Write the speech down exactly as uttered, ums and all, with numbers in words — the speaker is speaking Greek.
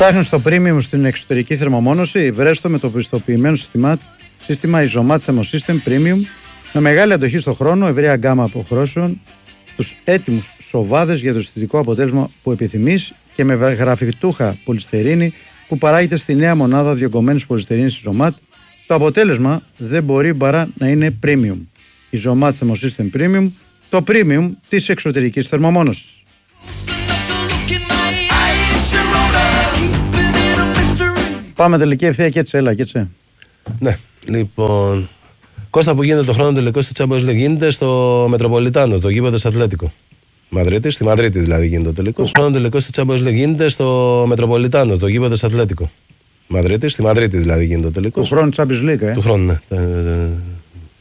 Ψάχνεις το premium στην εξωτερική θερμομόνωση? Βρες το με το πιστοποιημένο σύστημα, σύστημα Isomat Thermosystem Premium με μεγάλη αντοχή στο χρόνο, ευρεία γκάμα αποχρώσεων, τους έτοιμους σοβάδες για το αισθητικό αποτέλεσμα που επιθυμείς και με γραφιτούχα πολυστερίνη που παράγεται στη νέα μονάδα διογκωμένης πολυστερίνης Isomat. Το αποτέλεσμα δεν μπορεί παρά να είναι premium. Isomat Thermosystem Premium, το premium της εξωτερικής θερμομόνωσης. Πάμε τελική ευθεία και έτσι, έλα και έτσι. Ναι, λοιπόν. Κώστα, που γίνεται το χρόνο τελικό στη Champions League? Γίνεται στο Μετροπολιτάνο, το γήπεδο της Ατλέτικο Μαδρίτη. Στη Μαδρίτη δηλαδή γίνεται το τελικό. Το χρόνο τελικό στη Champions League γίνεται στο Μετροπολιτάνο, το γήπεδο της Ατλέτικο Μαδρίτη. Στη Μαδρίτη δηλαδή γίνεται το τελικό. Του χρόνου Champions League, ε. Του χρόνου, ναι.